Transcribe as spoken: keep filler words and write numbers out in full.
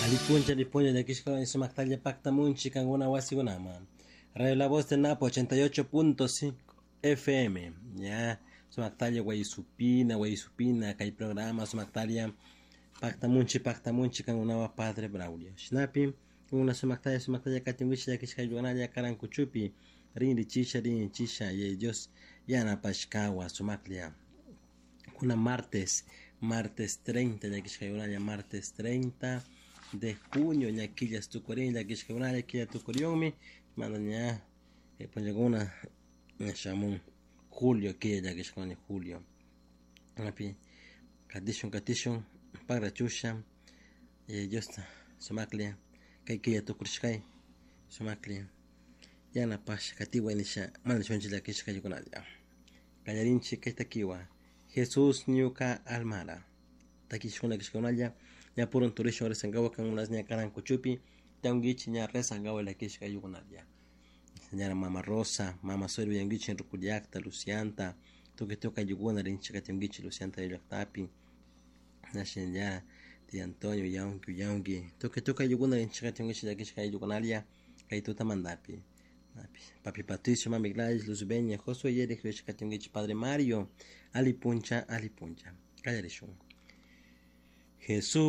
Alipuncha lipuncha de Kishka en Sumaktalia Pacta Munchi Kanguna Wasigunama. Radio La Voz de Napo ochenta y ocho punto cinco F M. Ya, Sumaktalia Guayusupina, Guayusupina, que hay programa Sumaktalia Pacta Munchi, Pacta Munchi Kanguna Padre Braulio. Snapi, una Sumaktalia, Sumaktalia Katimwichi de Kishka Yuganaya Karankuchupi, Rini Chisha, Rini Chisha, y ellos Yana Pashkawa, Sumaklia. Una martes, martes treinta, ya Kishka Yuganaya, martes treinta de junio, ya que ya estuvo corriendo, ya que es que una vez que ya estuvo corriendo, manda ya, pues llegó una, me llamó julio, que ya que es con julio, api, condition, condition, para chusha, y yo está, somaklia, que que ya estuvo corriendo, somaklia, ya na pas, catiwa ni sha, manda chunchi la que es que yo con allá, callarinchi que está aquí wa, Jesús niuka almara, takishuna que es con allá. Ya por un turismo resangawa kan unas nya karan kuchupi yangichi nya resangawa la kishka yugunalya señora mama Rosa mama Soru yangichi rukuliakta Lucianta toque toca yuguna rinchika yangichi Lucianta yaktapi na señora de Antonio yangi yangi toque toca yuguna rinchika yangichi la kishka yugunalya kai tuta mandapi papi Patricio mami Gladys Luz Beña Josué Yeri kishka yangichi padre Mario Ali Puncha Ali Puncha callarishun Jesús